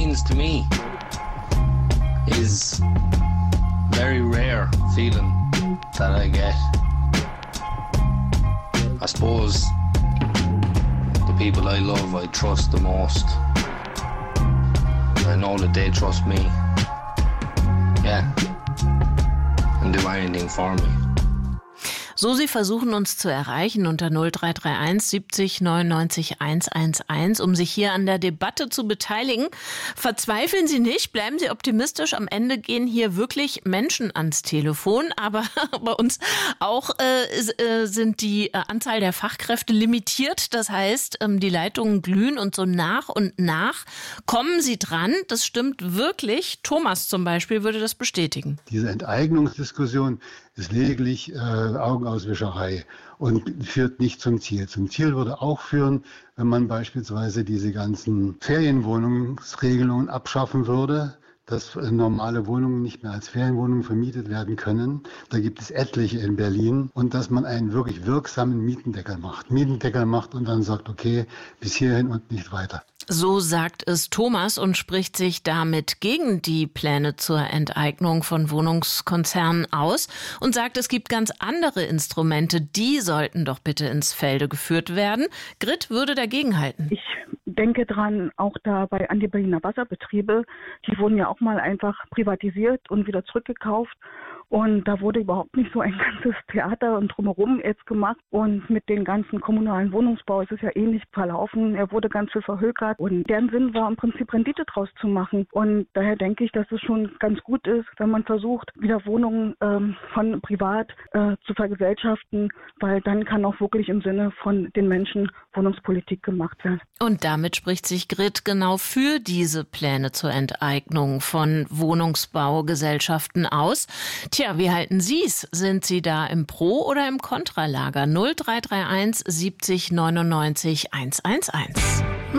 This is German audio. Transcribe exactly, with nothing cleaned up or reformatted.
means to me is very rare feeling that I get. I suppose the people I love, I trust the most. I know that they trust me. Yeah. And do anything for me. So Sie versuchen uns zu erreichen unter null drei drei eins siebzig neunundneunzig hundertelf, um sich hier an der Debatte zu beteiligen. Verzweifeln Sie nicht, bleiben Sie optimistisch. Am Ende gehen hier wirklich Menschen ans Telefon. Aber bei uns auch äh, sind die Anzahl der Fachkräfte limitiert. Das heißt, die Leitungen glühen und so nach und nach kommen sie dran. Das stimmt wirklich. Thomas zum Beispiel würde das bestätigen. Diese Enteignungsdiskussion ist lediglich äh, Augenauswischerei und führt nicht zum Ziel. Zum Ziel würde auch führen, wenn man beispielsweise diese ganzen Ferienwohnungsregelungen abschaffen würde, dass normale Wohnungen nicht mehr als Ferienwohnungen vermietet werden können. Da gibt es etliche in Berlin. Und dass man einen wirklich wirksamen Mietendeckel macht. Mietendeckel macht und dann sagt, okay, bis hierhin und nicht weiter. So sagt es Thomas und spricht sich damit gegen die Pläne zur Enteignung von Wohnungskonzernen aus und sagt, es gibt ganz andere Instrumente, die sollten doch bitte ins Felde geführt werden. Grit würde dagegenhalten. Ich denke dran, auch dabei an die Berliner Wasserbetriebe, die wurden ja auch mal einfach privatisiert und wieder zurückgekauft. Und da wurde überhaupt nicht so ein ganzes Theater und drumherum jetzt gemacht. Und mit den ganzen kommunalen Wohnungsbau ist es ja ähnlich verlaufen. Er wurde ganz viel verhökert. Und deren Sinn war im Prinzip Rendite draus zu machen. Und daher denke ich, dass es schon ganz gut ist, wenn man versucht, wieder Wohnungen ähm, von privat äh, zu vergesellschaften. Weil dann kann auch wirklich im Sinne von den Menschen Wohnungspolitik gemacht werden. Und damit spricht sich Grit genau für diese Pläne zur Enteignung von Wohnungsbaugesellschaften aus. Tja, wie halten Sie es? Sind Sie da im Pro- oder im Kontralager? null drei drei eins siebzig neunundneunzig hundertelf.